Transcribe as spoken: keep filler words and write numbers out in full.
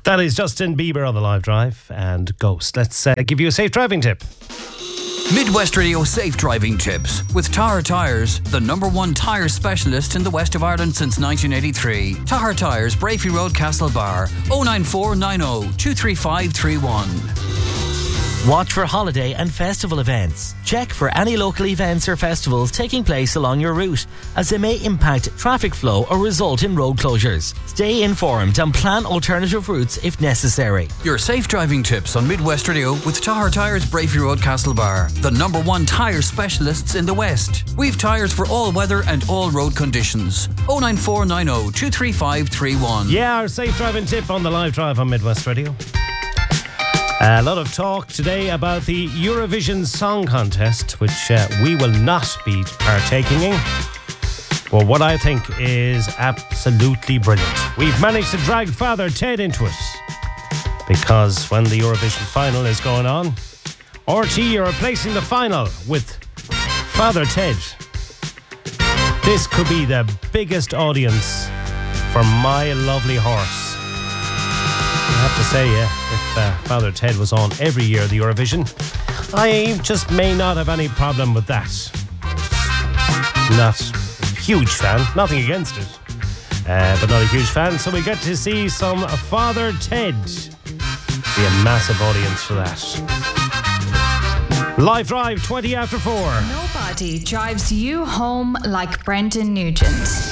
That is Justin Bieber on the live drive and Ghost. Let's uh, give you a safe driving tip. Midwest Radio Safe Driving Tips with Tahar Tyres, the number one tyre specialist in the west of Ireland since nineteen eighty-three. Tahar Tyres, Brafey Road, Castlebar, oh nine four nine oh two three five three one. Watch for holiday and festival events. Check for any local events or festivals taking place along your route, as they may impact traffic flow or result in road closures. Stay informed and plan alternative routes if necessary. Your safe driving tips on Midwest Radio with Tahar Tyres, Brafey Road, Castlebar, the number one tyre specialists in the West. We've tyres for all weather and all road conditions. oh nine four nine oh two three five three one. Yeah, our safe driving tip on the live drive on Midwest Radio. A lot of talk today about the Eurovision Song Contest, which uh, we will not be partaking in. Well, what I think is absolutely brilliant. We've managed to drag Father Ted into it. Because when the Eurovision final is going on, R T E are replacing the final with Father Ted. This could be the biggest audience for My Lovely Horse. I have to say, yeah, if uh, Father Ted was on every year of the Eurovision, I just may not have any problem with that. Not a huge fan, nothing against it, uh, but not a huge fan. So we get to see some Father Ted. Be a massive audience for that. Live drive, twenty after four. Nobody drives you home like Brendan Nugent.